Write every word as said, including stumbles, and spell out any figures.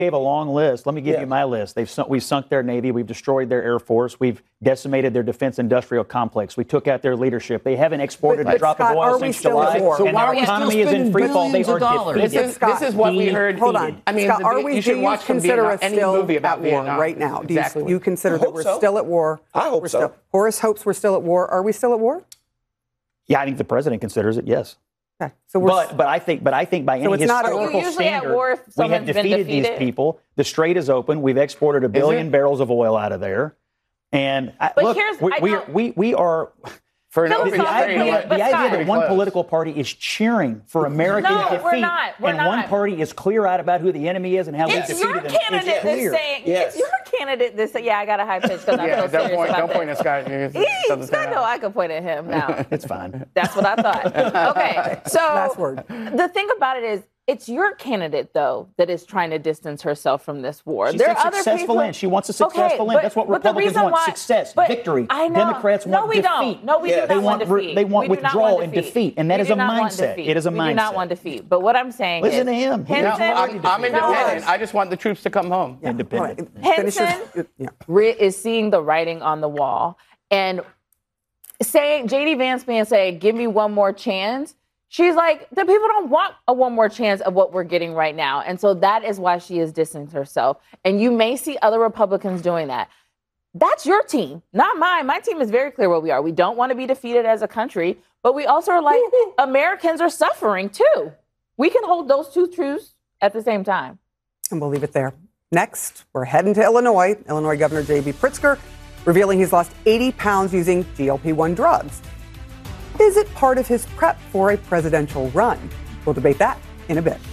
We have a long list. Let me give yeah. you my list. They've sunk, we've sunk their Navy. We've destroyed their Air Force. We've decimated their defense industrial complex. We took out their leadership. They haven't exported but, a drop Scott, of oil since July. So and why our are we economy still is in free fall. They are defeated. This is, this is what we heard. Hold on. I mean, Scott, the, are we, you do should you watch consider us still movie at war Vietnam. right now? Do exactly. you, you consider that we're so. still at war? I hope we're so. Still, Horace hopes we're still at war. Are we still at war? Yeah, I think the president considers it, yes. Okay. So we're but but I think but I think by so any historical standard, we have defeated, defeated these people. The Strait is open. We've exported a billion barrels of oil out of there, and I, but look, here's, we, I we, are, we we are. For the, the, idea, the idea that one close. political party is cheering for American no, defeat, we're not. We're and not. one party is clear out about who the enemy is and how it's we defeated your them. Candidate it's that's saying, yes. It's your candidate that's saying, yeah, I got a high pitch because I'm yeah, so don't serious point, about don't this. point at Scott. Scott, no, I could point at him now. It's fine. That's what I thought. Okay, so Last word. The thing about it is, it's your candidate, though, that is trying to distance herself from this war. She's there a are other successful people. end. She wants a successful okay, end. But, That's what but Republicans want. Why, Success, but victory. I know. Democrats no, want we defeat. Don't. No, we yeah. do not they want want re- defeat. They want we do not withdrawal want and defeat. defeat, and that we is a mindset. Defeat. It is a we mindset. We do not want defeat. But what I'm saying Listen is, to him. Henson, no, I'm, I'm independent. I just want the troops to come home. Yeah. Independent. Right. Henson yeah. is seeing the writing on the wall and saying, J D Vance being saying, "Give me one more chance." She's like, the people don't want a one more chance of what we're getting right now. And so that is why she is distancing herself. And you may see other Republicans doing that. That's your team, not mine. My team is very clear what we are. We don't want to be defeated as a country, but we also are like, Americans are suffering too. We can hold those two truths at the same time. And we'll leave it there. Next, we're heading to Illinois. Illinois Governor J B Pritzker revealing he's lost eighty pounds using G L P one drugs. Is it part of his prep for a presidential run? We'll debate that in a bit.